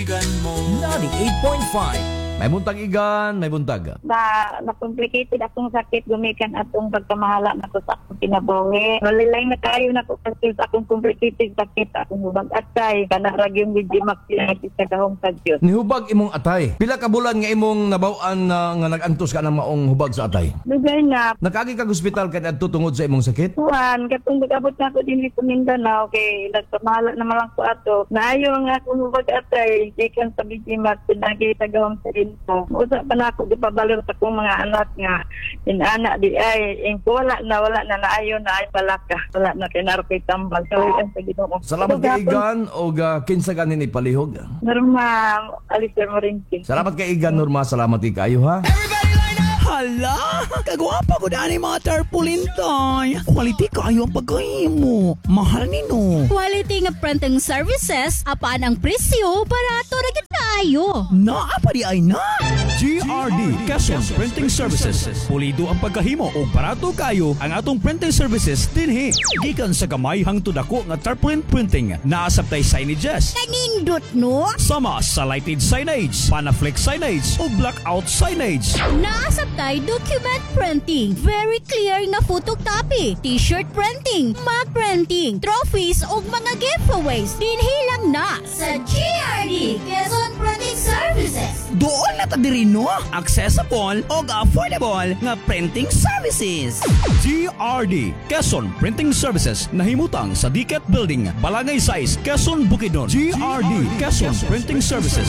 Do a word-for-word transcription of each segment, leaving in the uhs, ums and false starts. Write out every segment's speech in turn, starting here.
ninety-eight point five. May buntag igan, may buntag. Ba, na-complicated akong sakit, gumikan atong pagkamahala na ko sa akong kinabuhi. Malilay na kayo na ko kasi sa akong complicated sakit, akong hubag atay. Kanarag yung Vigimax pinagis sa gahong sa Diyos. Nihubag imong atay. Pila ka bulan nga imong nabawaan na nga nagantos ka ng maong hubag sa atay? Dugay na. Nakagi kag ospital kay adto tungod sa imong sakit? Tuan, katong mag-abot na ako din sa Mindanao, okay, nagpamahala na malang ko ato. Naayo nga akong hubag atay, ikan sa Vigimax, pinagis sa gahong sa Diyos. Usa pa na ako ipabalor sa kong mga anak nga inana di ay ing wala na wala na naayon na ay palaka wala na kinarkoy tambal kawian sa Ginoo. Salamat kay Igan o uh, kinsa ganin ipalihog. Norma Alister Morinti. Salamat kay Igan, Norma, salamat kayo ha. Hala, kagwapa ko na ni mga tarpaulin toy. Quality kayo ang pagkahimo. Mahal nino. Quality nga printing services, apaan ang presyo, barato ra gyud kaayo. Naa pa di ay na. G R D Quezon Printing Services. Pulido ang pagkahimo o barato kayo ang atong printing services dinhi. Gikan sa gamay hangtod ako nga tarpaulin printing. Naasabtay signages. Kanindot no? Sama sa lighted signage, Panaflex signage o blackout signage. Naasabtay document printing. Very clear nga photocopy. T-shirt printing, mug printing, trophies o mga giveaways. Dinhi lang na sa G R D Quezon Printing Services. Doon na ta diri no, accessible o affordable nga printing services. G R D Quezon Printing Services nahimutang sa D C A T Building, Balangay Size, Quezon, Bukidnon. G R D Quezon Printing Services.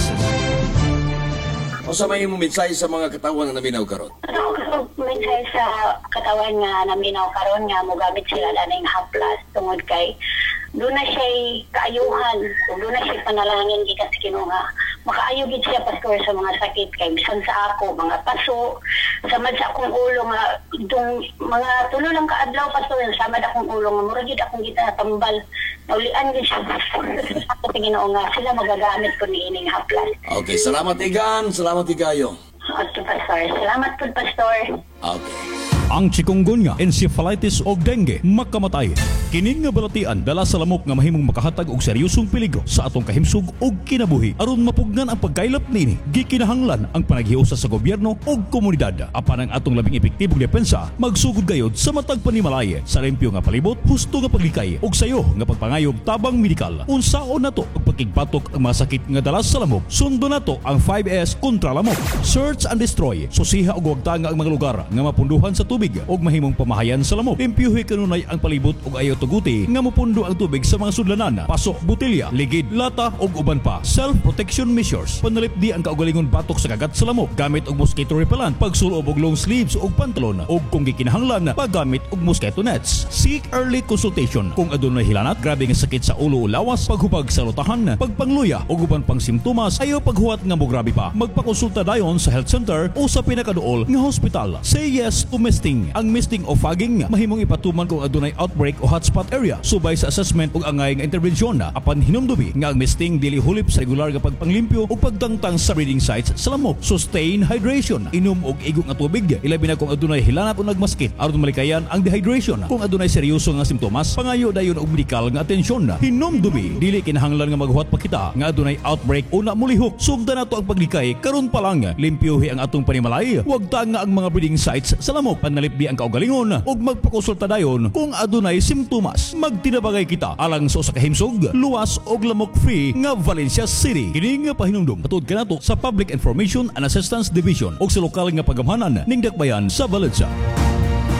O sa may imong mensahe sa mga katawan na naminaw karon? Ano ko mensahe sa katawan nga naminaw karon nga mogamit sila laning haplas tungod kay doon na siya kaayuhan, doon na siya panalangin gikan sa Ginoo nga makaayo gid siya pastor sa mga sakit kay bisan sa ako mga paso samad sa akong ulo nga dong mga tulo lang ka adlaw pastor samad akong ulo nga mura gid akong gitatambal naulian gid siya sa Ginoo nga sila magagamit ko niining haplas. Okay, salamat Igan, salamat kayo. Okay, pastor. Salamat po, pastor. Okay. Ang chikungunya, encephalitis o dengue makamatay. Kining nga balatian dala sa lamok nga mahimong makahatag og seryosong peligro sa atong kahimsug ug kinabuhi aron mapugnan ang pagkaylap nini. Gikinahanglan ang panaghiusa sa gobyerno ug komunidad apan ang atong labing epektibong depensa magsugod gayod sa matag panimalay sa limpyo nga palibot, husto nga paglikay ug sayo nga pagpangayog tabang medikal. Unsaon nato ang pagkigpatok ang mga sakit nga dala sa lamok. Sundo nato ang five S kontra lamok. Search and destroy. Susiha ug wagtanga ang mga lugar nga mapunduhan sa tubig og mahimong pamahayan sa lamok. Limpyuhi kanunay ang palibot ug ayaw tuguti nga mopundo ang tubig sa mga sudlanan, pasok, botelya, ligid, lata ug uban pa. Self-protection measures. Panalipdi ang kaugalingon batok sa kagat sa lamok gamit og mosquito repellent, pagsulob og long sleeves ug pantalon ug kung gikinahanglan paggamit og mosquito nets. Seek early consultation kung adunay hilanat, grabe nga sakit sa ulo o lawas, paghubag sa lutahan, pagpangluya ug uban pang simptomas, ayaw paghuwat nga mo grabe pa. Magpakonsulta dayon sa health center o sa pinakaduol nga hospital. Say yes to misting. Ang misting o fogging mahimong ipatuman kung adunay outbreak o hotspot area. Subay sa assessment ug angay nga intervensyon na apan hinumdubi nga ang misting dili hulip sa regular nga pagpanglimpyo o pagtangtang sa breeding sites sa lamok. Sustain hydration. Inom og igong nga tubig ilabi na kung adunay hilanat o nagmaskit aron malikayan ang dehydration. Kung adunay seryoso nga simptomas, pangayo dayon og medikal nga atensyon. Hinumdubi dili kinahanglan nga maghuwat pa kita nga adunay outbreak o na mulihok. Sugdan nato ang paglikay karon pa lang. Limpyuhi ang atong panimalay. Huwag tanga ang mga breeding sites sa lamok. Panalipdi ang kaugalingon ug magpakonsulta dayon kung adunay simptomas. Magtinabagay kita alang sa usa ka himsog, luwas og lamok free nga Valencia City. Kini nga pahinumdom atud kanato sa Public Information and Assistance Division ug sa lokal nga pagamhanan ning dakbayan sa Valencia.